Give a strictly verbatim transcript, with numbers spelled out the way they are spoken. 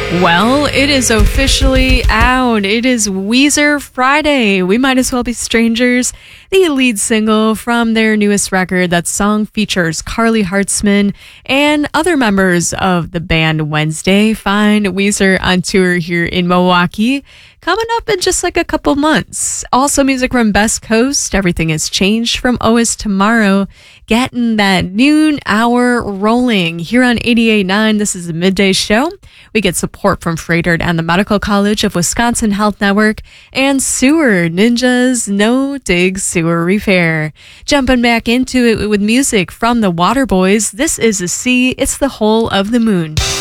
Well, it is officially out. It is Weezer Friday. We Might As Well Be Strangers, the lead single from their newest record. That song features Carly Hartzman and other members of the band Wednesday. Find Weezer on tour here in Milwaukee, coming up in just like a couple months. Also music from Best Coast. Everything Has Changed from O Is Tomorrow. Getting that noon hour rolling here on eighty-eight point nine. This is the Midday Show. We get support from Froedtert and the Medical College of Wisconsin Health Network and Sewer Ninjas No Dig Sewer Repair. Jumping back into it with music from the Waterboys. This is a C. It's the Whole of the Moon.